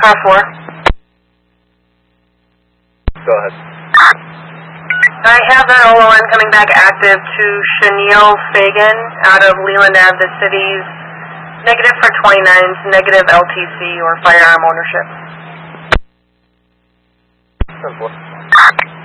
Car 4. Go ahead. I have that OLN coming back active to Chenille Fagan out of Leland Ave, the city's negative for 29s, negative LTC or firearm ownership. Simple.